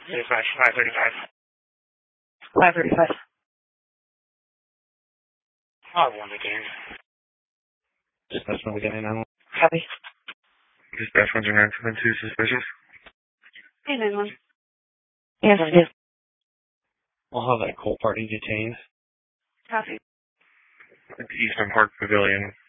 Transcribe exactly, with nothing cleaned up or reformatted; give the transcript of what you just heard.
thirty-five, five thirty-five. five thirty-five. Oh, one again. Dispatch one again, nine one. Copy. Dispatch one nine seven two, suspicious. Hey, nine one. Yes, it is. We'll have that Colt party detained. Copy. At the Eastern Park Pavilion,